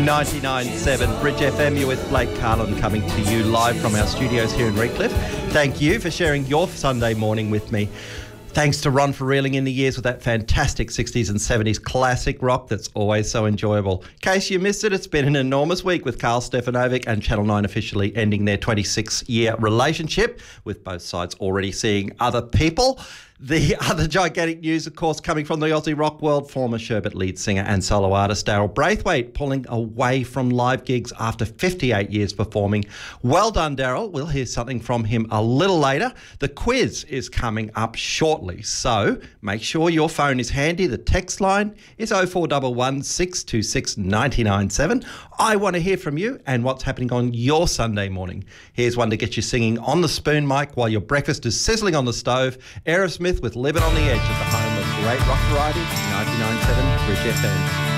99.7 Bridge FM. You're with Blake Carlin coming to you live from our studios here in Redcliffe. Thank you for sharing your Sunday morning with me. Thanks to Ron for reeling in the years with that fantastic 60s and 70s classic rock that's always so enjoyable. In case you missed it, it's been an enormous week with Carl Stefanovic and Channel 9 officially ending their 26-year relationship, with both sides already seeing other people. The other gigantic news, of course, coming from the Aussie rock world, former Sherbet lead singer and solo artist Daryl Braithwaite pulling away from live gigs after 58 years performing. Well done, Daryl. We'll hear something from him a little later. The quiz is coming up shortly, so make sure your phone is handy. The text line is 0411 626 997. I want to hear from you and what's happening on your Sunday morning. Here's one to get you singing on the spoon mic while your breakfast is sizzling on the stove. Aerosmith with Living on the Edge at the home of great rock variety, 99.7 Bridge FM.